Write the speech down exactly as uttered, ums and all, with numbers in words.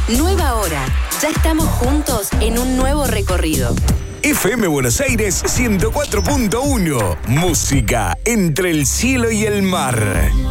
Nueva hora. Ya estamos juntos en un nuevo recorrido. F M Buenos Aires ciento cuatro punto uno. Música entre el cielo y el mar.